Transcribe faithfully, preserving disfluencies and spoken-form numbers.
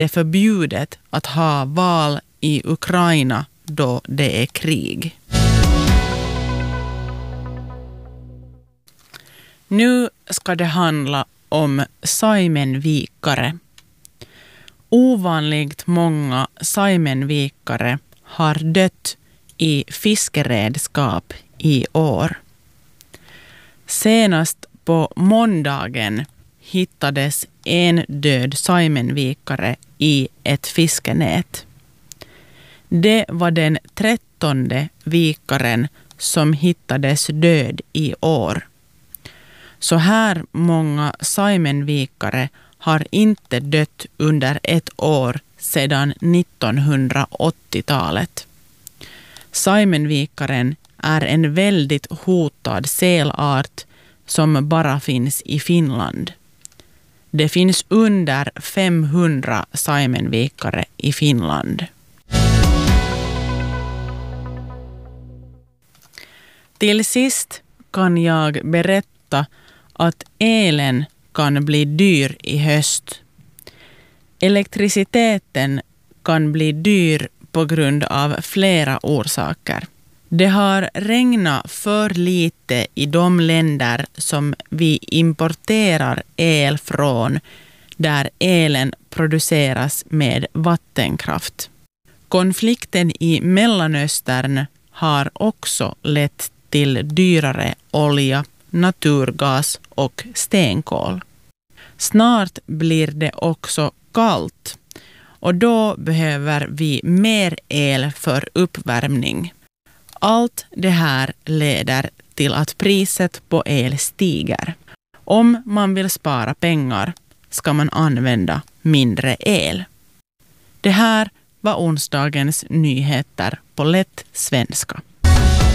Det är förbjudet att ha val i Ukraina då det är krig. Nu ska det handla om saimenvikare. Ovanligt många saimenvikare har dött i fiskeredskap i år. Senast på måndagen hittades en död saimenvikare i ett fiskenät. Det var den trettonde vikaren som hittades död i år. Så här många saimenvikare har inte dött under ett år sedan nittonhundraåttiotalet. Saimenvikaren är en väldigt hotad sälart som bara finns i Finland. Det finns under femhundra saimenvikare i Finland. Till sist kan jag berätta att elen kan bli dyr i höst. Elektriciteten kan bli dyr på grund av flera orsaker. Det har regnat för lite i de länder som vi importerar el från, där elen produceras med vattenkraft. Konflikten i Mellanöstern har också lett till dyrare olja, naturgas och stenkol. Snart blir det också kallt och då behöver vi mer el för uppvärmning. Allt det här leder till att priset på el stiger. Om man vill spara pengar ska man använda mindre el. Det här var onsdagens nyheter på lätt svenska.